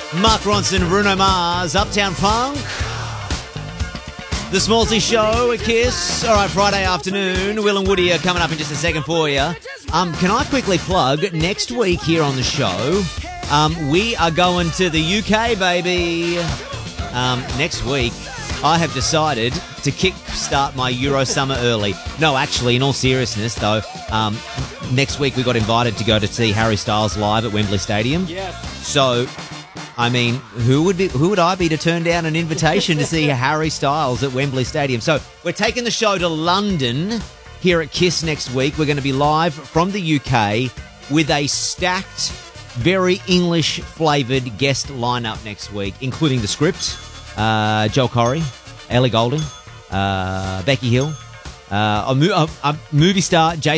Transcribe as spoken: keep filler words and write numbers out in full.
Mark Ronson, Bruno Mars, Uptown Funk. The Smallsy Show, a Kiss. All right, Friday afternoon. Will and Woody are coming up in just a second for you. Um, can I quickly plug, next week here on the show, um, we are going to the U K, baby. Um, next week, I have decided to kick-start my Euro summer early. No, actually, in all seriousness, though, um, next week we got invited to go to see Harry Styles live at Wembley Stadium. Yes. So, I mean, who would be? Who would I be to turn down an invitation to see Harry Styles at Wembley Stadium? So, we're taking the show to London here at KISS next week. We're going to be live from the U K with a stacked, very English-flavoured guest lineup next week, including the Script, uh, Joel Corey, Ellie Goulding, uh, Becky Hill, uh, a, mo- a, a movie star, Jason